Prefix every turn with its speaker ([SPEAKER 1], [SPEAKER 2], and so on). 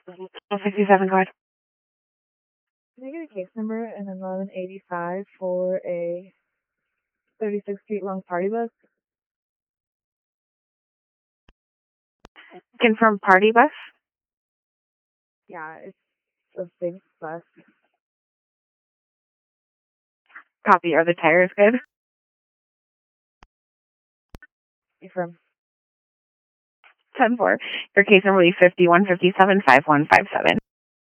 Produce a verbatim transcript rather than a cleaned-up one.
[SPEAKER 1] sixty-seven, go ahead.
[SPEAKER 2] Can I get a case number and eleven eighty-five for a thirty-sixth Street Long Party Bus?
[SPEAKER 1] Confirm party bus?
[SPEAKER 2] Yeah, it's a big bus.
[SPEAKER 1] Copy. Are the tires good?
[SPEAKER 2] Confirm.
[SPEAKER 1] ten four. Your case number will be fifty-one fifty-seven five one five seven.